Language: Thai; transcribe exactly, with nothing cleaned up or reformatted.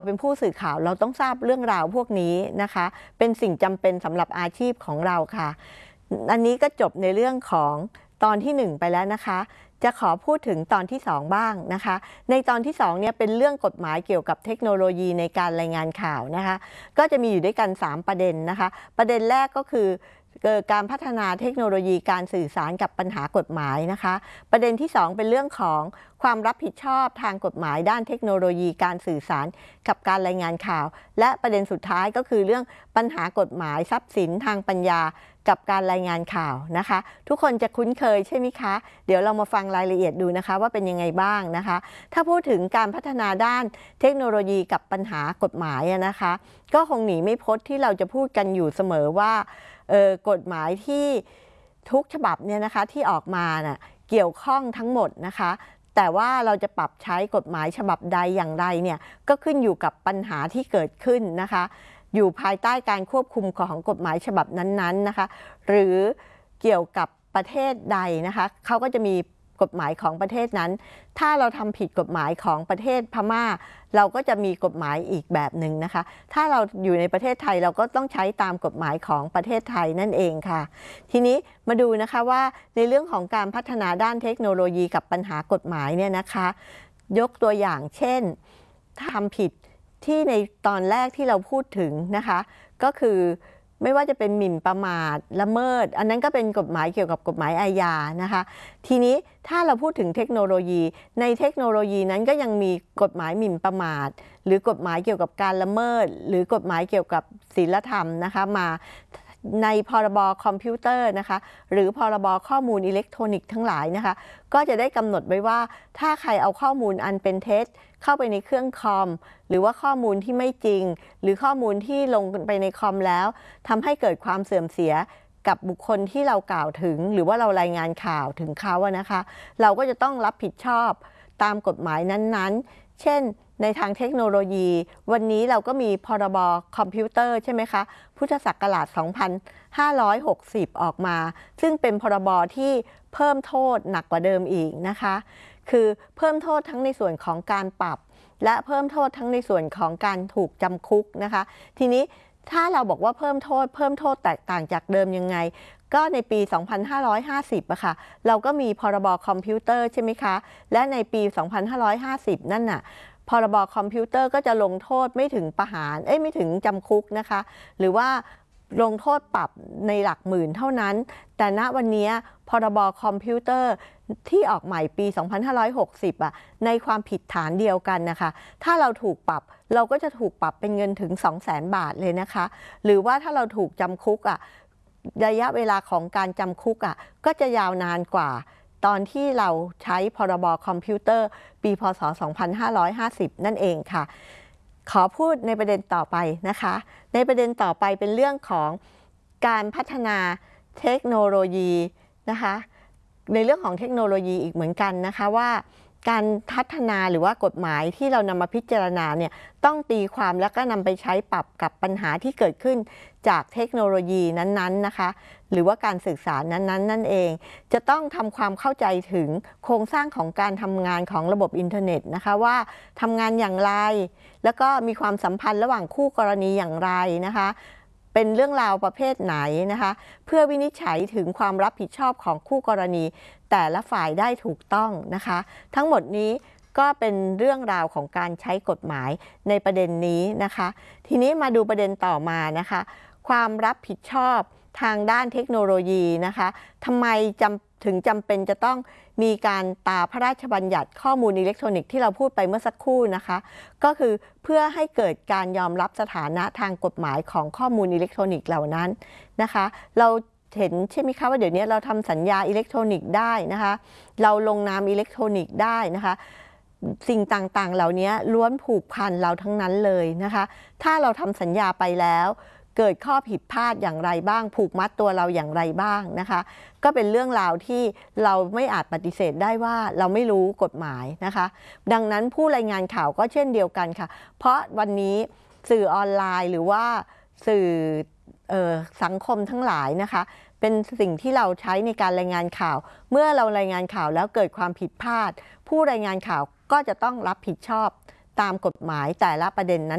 เป็นผู้สื่อข่าวเราต้องทราบเรื่องราวพวกนี้นะคะเป็นสิ่งจำเป็นสำหรับอาชีพของเราค่ะอันนี้ก็จบในเรื่องของตอนที่หนึ่งไปแล้วนะคะจะขอพูดถึงตอนที่สองบ้างนะคะในตอนที่สองเนี่ยเป็นเรื่องกฎหมายเกี่ยวกับเทคโนโลยีในการรายงานข่าวนะคะก็จะมีอยู่ด้วยกันสามประเด็นนะคะประเด็นแรกก็คือการพัฒนาเทคโนโลยีการสื่อสารกับปัญหากฎหมายนะคะประเด็นที่สองเป็นเรื่องของความรับผิดชอบทางกฎหมายด้านเทคโนโลยีการสื่อสารกับการรายงานข่าวและประเด็นสุดท้ายก็คือเรื่องปัญหากฎหมายทรัพย์สินทางปัญญากับการรายงานข่าวนะคะทุกคนจะคุ้นเคยใช่ไหมคะเดี๋ยวเรามาฟังรายละเอียดดูนะคะว่าเป็นยังไงบ้างนะคะถ้าพูดถึงการพัฒนาด้านเทคโนโลยีกับปัญหากฎหมายนะคะก็คงหนีไม่พ้นที่เราจะพูดกันอยู่เสมอว่าเอ่อกฎหมายที่ทุกฉบับเนี่ยนะคะที่ออกมาน่ะเกี่ยวข้องทั้งหมดนะคะแต่ว่าเราจะปรับใช้กฎหมายฉบับใดอย่างไรเนี่ยก็ขึ้นอยู่กับปัญหาที่เกิดขึ้นนะคะอยู่ภายใต้การควบคุมของกฎหมายฉบับนั้นๆนะคะหรือเกี่ยวกับประเทศใดนะคะเขาก็จะมีกฎหมายของประเทศนั้นถ้าเราทำผิดกฎหมายของประเทศพม่าเราก็จะมีกฎหมายอีกแบบหนึ่งนะคะถ้าเราอยู่ในประเทศไทยเราก็ต้องใช้ตามกฎหมายของประเทศไทยนั่นเองค่ะทีนี้มาดูนะคะว่าในเรื่องของการพัฒนาด้านเทคโนโลยีกับปัญหากฎหมายเนี่ยนะคะยกตัวอย่างเช่นทำผิดที่ในตอนแรกที่เราพูดถึงนะคะก็คือไม่ว่าจะเป็นหมิ่นประมาทละเมิดอันนั้นก็เป็นกฎหมายเกี่ยวกับกฎหมายอาญานะคะทีนี้ถ้าเราพูดถึงเทคโนโลยีในเทคโนโลยีนั้นก็ยังมีกฎหมายหมิ่นประมาทหรือกฎหมายเกี่ยวกับการละเมิดหรือกฎหมายเกี่ยวกับศีลธรรมนะคะมาในพรบคอมพิวเตอร์นะคะหรือพรบข้อมูลอิเล็กทรอนิกส์ทั้งหลายนะคะก็จะได้กำหนดไว้ว่าถ้าใครเอาข้อมูลอันเป็นเท็จเข้าไปในเครื่องคอมหรือว่าข้อมูลที่ไม่จริงหรือข้อมูลที่ลงไปในคอมแล้วทำให้เกิดความเสื่อมเสียกับบุคคลที่เรากล่าวถึงหรือว่าเรารายงานข่าวถึงเขาอะนะคะเราก็จะต้องรับผิดชอบตามกฎหมายนั้นๆเช่นในทางเทคโนโลยีวันนี้เราก็มีพรบคอมพิวเตอร์ใช่ไหมคะพุทธศักราชสองพันห้าร้อยหกสิบออกมาซึ่งเป็นพรบที่เพิ่มโทษหนักกว่าเดิมอีกนะคะคือเพิ่มโทษทั้งในส่วนของการปรับและเพิ่มโทษทั้งในส่วนของการถูกจำคุกนะคะทีนี้ถ้าเราบอกว่าเพิ่มโทษเพิ่มโทษแตกต่างจากเดิมยังไงก็ในปี สองพันห้าร้อยห้าสิบ อะค่ะเราก็มีพรบคอมพิวเตอร์ใช่ไหมคะและในปี สองพันห้าร้อยห้าสิบ นั่นน่ะพรบคอมพิวเตอร์ก็จะลงโทษไม่ถึงประหารเอ้ยไม่ถึงจำคุกนะคะหรือว่าลงโทษปรับในหลักหมื่นเท่านั้นแต่ณวันนี้พรบคอมพิวเตอร์ที่ออกใหม่ปี สองพันห้าร้อยหกสิบ อ่ะในความผิดฐานเดียวกันนะคะถ้าเราถูกปรับเราก็จะถูกปรับเป็นเงินถึง สองแสน บาทเลยนะคะหรือว่าถ้าเราถูกจำคุกอ่ะระยะเวลาของการจำคุกอ่ะก็จะยาวนานกว่าตอนที่เราใช้พรบคอมพิวเตอร์ปีพศ สองพันห้าร้อยห้าสิบ นั่นเองค่ะขอพูดในประเด็นต่อไปนะคะในประเด็นต่อไปเป็นเรื่องของการพัฒนาเทคโนโลยีนะคะในเรื่องของเทคโนโลยีอีกเหมือนกันนะคะว่าการพัฒนาหรือว่ากฎหมายที่เรานำมาพิจารณาเนี่ยต้องตีความแล้วก็นำไปใช้ปรับกับปัญหาที่เกิดขึ้นจากเทคโนโลยีนั้นๆนะคะหรือว่าการสื่อสารนั้นๆนั่นเองจะต้องทำความเข้าใจถึงโครงสร้างของการทำงานของระบบอินเทอร์เน็ตนะคะว่าทำงานอย่างไรแล้วก็มีความสัมพันธ์ระหว่างคู่กรณีอย่างไรนะคะเป็นเรื่องราวประเภทไหนนะคะเพื่อวินิจฉัยถึงความรับผิดชอบของคู่กรณีแต่ละฝ่ายได้ถูกต้องนะคะทั้งหมดนี้ก็เป็นเรื่องราวของการใช้กฎหมายในประเด็นนี้นะคะทีนี้มาดูประเด็นต่อมานะคะความรับผิดชอบทางด้านเทคโนโลยีนะคะทำไมจำถึงจำเป็นจะต้องมีการตราพระราชบัญญัติข้อมูลอิเล็กทรอนิกส์ที่เราพูดไปเมื่อสักครู่นะคะก็คือเพื่อให้เกิดการยอมรับสถานะทางกฎหมายของข้อมูลอิเล็กทรอนิกส์เหล่านั้นนะคะเราเห็นใช่ไหมคะว่าเดี๋ยวนี้เราทำสัญญาอิเล็กทรอนิกส์ได้นะคะเราลงนามอิเล็กทรอนิกส์ได้นะคะสิ่งต่างๆเหล่านี้ล้วนผูกพันเราทั้งนั้นเลยนะคะถ้าเราทำสัญญาไปแล้วเกิดข้อผิดพลาดอย่างไรบ้างผูกมัดตัวเราอย่างไรบ้างนะคะก็เป็นเรื่องราวที่เราไม่อาจปฏิเสธได้ว่าเราไม่รู้กฎหมายนะคะดังนั้นผู้รายงานข่าวก็เช่นเดียวกันค่ะเพราะวันนี้สื่อออนไลน์หรือว่าสื่อสังคมทั้งหลายนะคะเป็นสิ่งที่เราใช้ในการรายงานข่าวเมื่อเรารายงานข่าวแล้วเกิดความผิดพลาดผู้รายงานข่าวก็จะต้องรับผิดชอบตามกฎหมายแต่ละประเด็นนั้น